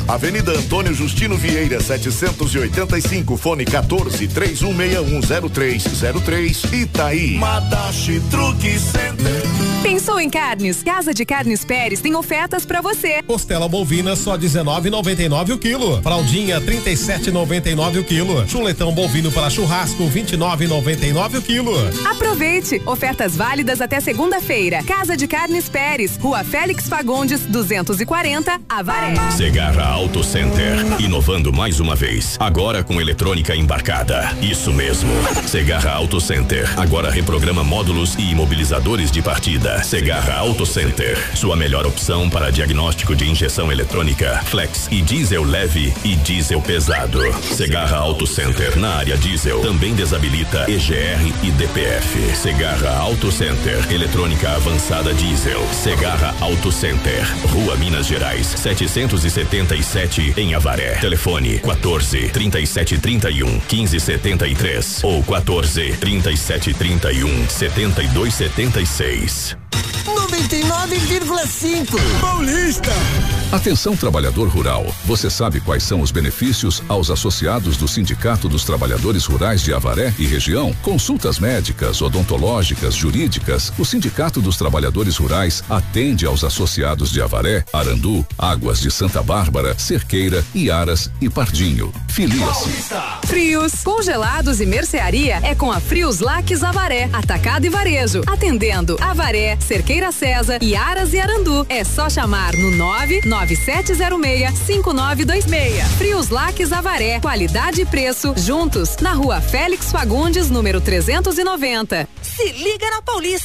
Avenida Antônio Justino Vieira, 785, fone 14-3161-0303, Itaí. Madashi Truck Center. Pensou em carnes? Casa de Carnes Pérez tem ofertas pra você. Costela bovina só R$19,99 o quilo. Fraldinha R$37,99 o quilo. Chuletão bovino para churrasco R$29,99 o quilo. Aproveite! Ofertas válidas até segunda-feira. Casa de Carnes Pérez, Rua Félix Fagundes, 240, Avaré. Segarra Auto Center, inovando mais uma vez, agora com eletrônica embarcada. Isso mesmo. Segarra Auto Center, agora reprograma módulos e imobilizadores de partida. Segarra Auto Center, sua melhor opção para diagnóstico de injeção eletrônica, flex e diesel leve e diesel pesado. Segarra Auto Center, na área diesel, também desabilita EGR e DPF. Segarra Auto Center, eletrônica avançada diesel. Segarra Auto Center, Rua Minas Gerais, 777 em Avaré. Telefone 14-3731-1573 ou 14-3731-7276. 99,5 Paulista. Atenção, trabalhador rural. Você sabe quais são os benefícios aos associados do Sindicato dos Trabalhadores Rurais de Avaré e região? Consultas médicas, odontológicas, jurídicas. O Sindicato dos Trabalhadores Rurais atende aos associados de Avaré, Arandu, Águas de Santa Bárbara, Cerqueira, Iaras e Pardinho. Filia-se. Frios, congelados e mercearia é com a Frios Laques Avaré, atacado e varejo. Atendendo Avaré, Cerqueira César, Iaras e Arandu. É só chamar no 99706-5926. Frios Laques Avaré, qualidade e preço juntos na Rua Félix Fagundes, número 390. Se liga na Paulista.